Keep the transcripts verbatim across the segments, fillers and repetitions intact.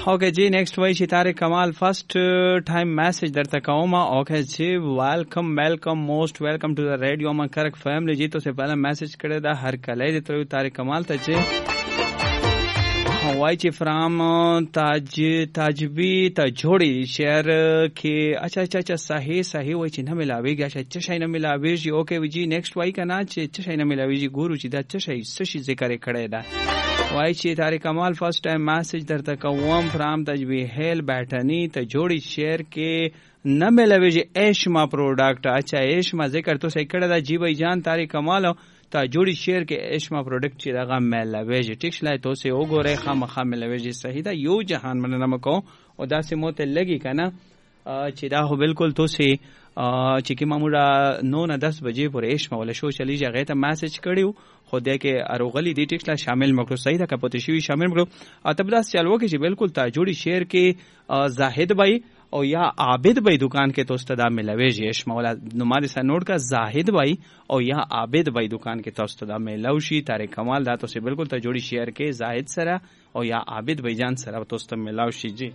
اوکے جی نیکسٹ وای چې طارق کمال فرست ټایم میسج درته کوم. اوکے جی ویلکم ویلکم موسٹ ویلکم ټو د ریډیو مکرک فیملی. جی تو سے پہلا میسج کړی دا هر کله دې تر طارق کمال ته چې وای چې فرام تاج تاجبی ته جوړی شهر کې اچھا اچھا اچھا صحیح صحیح وای چې نه ملاویږي اچھا اچھا شای نه ملاویږي. اوکے جی نیکسٹ وای کنا چې اچھا شای نه ملاویږي ګورو چې دا اچھا شای څه شي ذکر کړی دا وای چې طارق کمال فرست ټایم میسج درته کوم فرام تاجبی هیل بیٹنی ته جوړی شهر کې نه ملاویږي ایشما پروډکټ اچھا ایشما ذکر تو صحیح کړی دا جی بھائی جان طارق کمال تا جوړی شیر کې ایشما پروډکټ چې دغه ملاویږي ټیک شلای تو سه وګوره خامخا ملاویږي صحیح دا یو جهان مننه مکو او دا سه موته لګی کنه چې دا هو بالکل تو سه چې کی معمولا نو نه دس بجې پر ایشما ولا شو چلی ځای ته میسج کړیو خو دې کې اروغلی دی ټیک شلای شامل مکرو صحیح دا کپوت شوی شامل مکرو اتب داس چلو کې چې بالکل تا جوړی شیر کې زاهد بھائی او یا عابد بھائی دکان کے تو استدا ملاویږي اشما ولا نماز سره نوٹ کا زاهد بھائی او یا عابد بھائی دکان کے تو استدا ملاوشي طارق کمال دا تو سے بالکل ته جوړی شیئر کې زاهد سره او یا عابد بھائی جان سره تو است ملاوشي جی.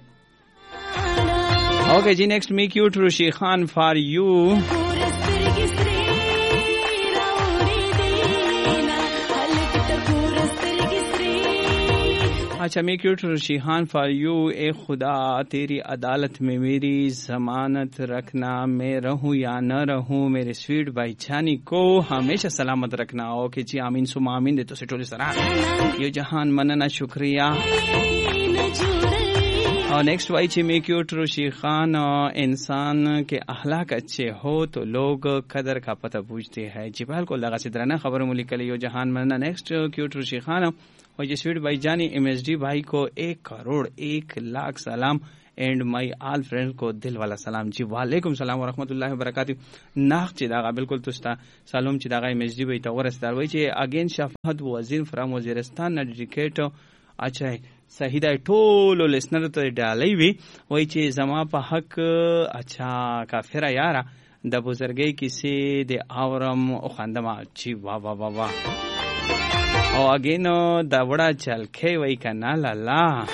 اوکے جی نیکسٹ می کیوٹ روشی خان فار یو. اچھا میں کیوٹ رشیحان فار یو. اے خدا تیری عدالت میں میری ضمانت رکھنا میں رہوں یا نہ رہوں میرے سویٹ بھائی جانی کو ہمیشہ سلامت رکھنا. اوکے جی آمین سم آمین دے تو سے ٹولی سرا یہ جہان مننا شکریہ. اور نیکسٹ وائی چی میں کیوٹ رشیحان انسان کے اخلاق اچھے ہو تو لوگ قدر کا پتہ پوچھتے ہیں. جی بالکل لگا سدرانا خبر ملک کے لیے جہان مننا. نیکسٹ کیوٹ رشیحان اور یہ سویٹ بھائی جانی ایم ایس ڈی بھائی کو ایک کروڑ ایک لاکھ سلام اینڈ مائی آل فرینڈ کو دل والا سلام. جی وعلیکم سلام ورحمۃ اللہ وبرکاتہ. ناخ چی داغا بالکل تستا سلام چی داغا ایم ایس ڈی بھائی تا ورسدار وای چی اگین شفاعت وزیر فرام وزیرستان نہ ډیډیکیټ. اچھا صحیح دا ټول لسنر ته ډالۍ وی وای چی زما په حق اچھا کافر یارا د بزرګي کیسې د اورم او خندما. جی وا وا وا وا او اگین دا وڑا چل کھے وای کنا لالا